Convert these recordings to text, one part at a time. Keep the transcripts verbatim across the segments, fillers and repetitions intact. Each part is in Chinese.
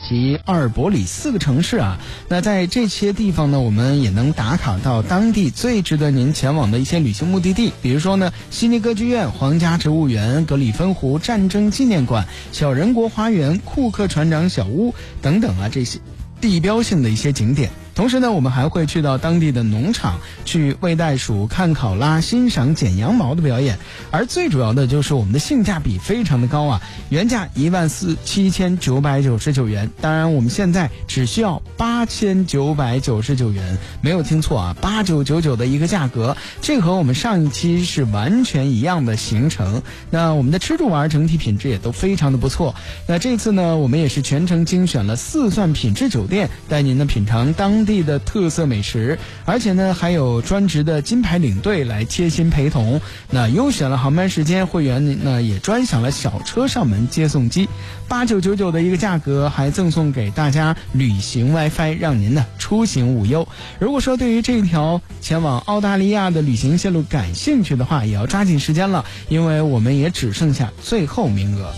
及阿尔伯里四个城市啊。那在这些地方呢，我们也能打卡到当地最值得您前往的一些旅行目的地，比如说呢，悉尼歌剧院、皇家植物园、格里芬湖战争纪念馆、小人国花园、库克船长小屋等等啊，这些地标性的一些景点。同时呢，我们还会去到当地的农场去喂袋鼠、看考拉、欣赏剪羊毛的表演。而最主要的就是我们的性价比非常的高啊，原价一万四七千九百九十九元，当然我们现在只需要八千九百九十九元，没有听错啊，八九九九的一个价格，这和我们上一期是完全一样的行程。那我们的吃住玩整体品质也都非常的不错。那这次呢，我们也是全程精选了四钻品质酒店，带您的品尝当地的特色美食，而且呢还有专职的金牌领队来贴心陪同。那优选了航班时间，会员呢也专享了小车上门接送机，八九九九的一个价格，还赠送给大家旅行 WiFi， 让您呢出行无忧。如果说对于这条前往澳大利亚的旅行线路感兴趣的话，也要抓紧时间了，因为我们也只剩下最后名额。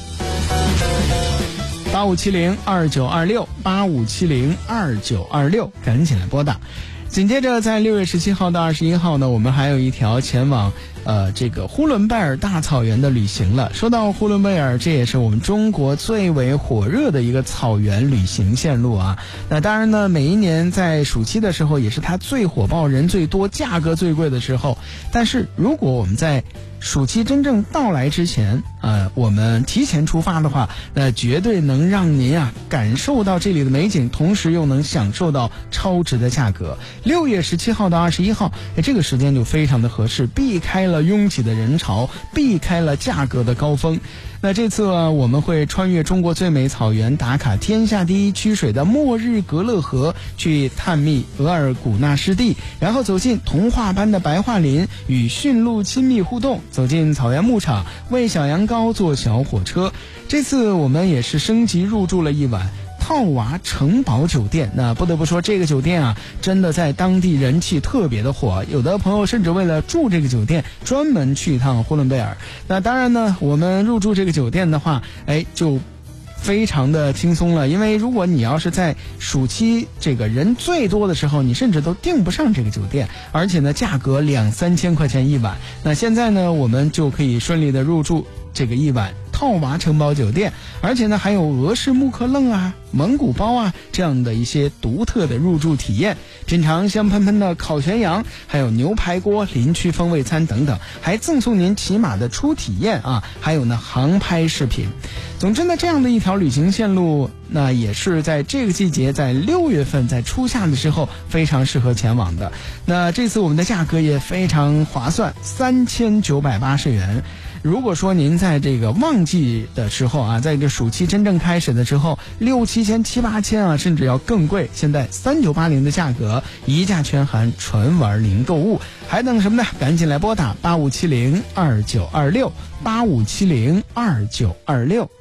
八五七零二九二六八五七零二九二六，赶紧来拨打。紧接着在六月十七号到二十一号呢，我们还有一条前往呃这个呼伦贝尔大草原的旅行了。说到呼伦贝尔，这也是我们中国最为火热的一个草原旅行线路啊。那当然呢，每一年在暑期的时候也是它最火爆、人最多、价格最贵的时候。但是如果我们在暑期真正到来之前，呃，我们提前出发的话，那绝对能让您啊感受到这里的美景，同时又能享受到超值的价格。六月十七号到二十一号，哎，这个时间就非常的合适，避开了拥挤的人潮，避开了价格的高峰。那这次啊，我们会穿越中国最美草原，打卡天下第一曲水的末日格勒河，去探秘额尔古纳湿地，然后走进童话般的白桦林，与驯鹿亲密互动，走进草原牧场，喂小羊羔，坐小火车。这次我们也是升级入住了一晚套娃城堡酒店。那不得不说，这个酒店啊，真的在当地人气特别的火，有的朋友甚至为了住这个酒店专门去一趟呼伦贝尔。那当然呢，我们入住这个酒店的话，哎，就非常的轻松了，因为如果你要是在暑期这个人最多的时候，你甚至都订不上这个酒店，而且呢价格两三千块钱一晚。那现在呢，我们就可以顺利的入住这个一晚套娃城堡酒店，而且呢还有俄式木克楞啊、蒙古包啊这样的一些独特的入住体验，品尝香喷喷的烤全羊，还有牛排锅、林区风味餐等等，还赠送您骑马的初体验啊，还有呢航拍视频。总之呢，这样的一条旅行线路，那也是在这个季节，在六月份，在初夏的时候非常适合前往的。那这次我们的价格也非常划算，三千九百八十元。如果说您在这个旺季的时候啊，在这个暑期真正开始的时候，六七千、七八千啊，甚至要更贵。现在三九八零的价格，一价全含，纯玩零购物，还等什么呢？赶紧来拨打八五七零二九二六八五七零二九二六。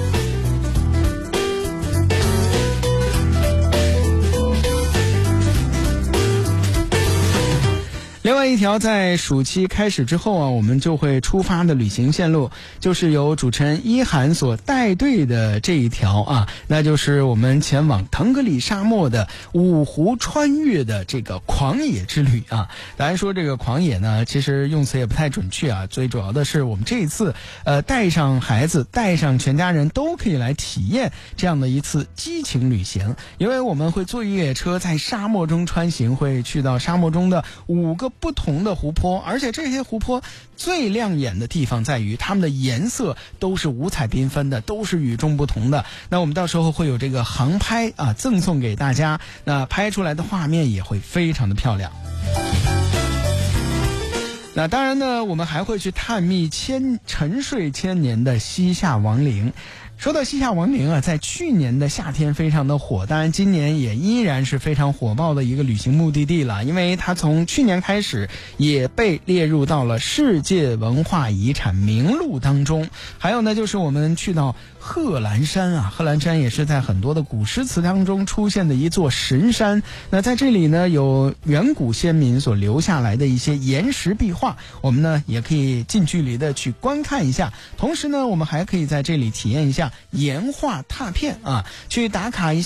另外一条在暑期开始之后啊，我们就会出发的旅行线路，就是由主持人一涵所带队的这一条啊，那就是我们前往腾格里沙漠的五湖穿越的这个狂野之旅啊。当然说这个狂野呢，其实用词也不太准确啊，最主要的是我们这一次呃带上孩子，带上全家人都可以来体验这样的一次激情旅行，因为我们会坐越野车在沙漠中穿行，会去到沙漠中的五个不同的湖泊，而且这些湖泊最亮眼的地方在于它们的颜色都是五彩缤纷的，都是与众不同的。那我们到时候会有这个航拍啊赠送给大家，那拍出来的画面也会非常的漂亮。那当然呢，我们还会去探秘千沉睡千年的西夏王陵。说到西夏王陵啊，在去年的夏天非常的火，当然今年也依然是非常火爆的一个旅行目的地了，因为它从去年开始也被列入到了世界文化遗产名录当中。还有呢，就是我们去到贺兰山啊，贺兰山也是在很多的古诗词当中出现的一座神山。那在这里呢，有远古先民所留下来的一些岩石壁画，我们呢也可以近距离的去观看一下，同时呢，我们还可以在这里体验一下岩画拓片啊，去打卡一下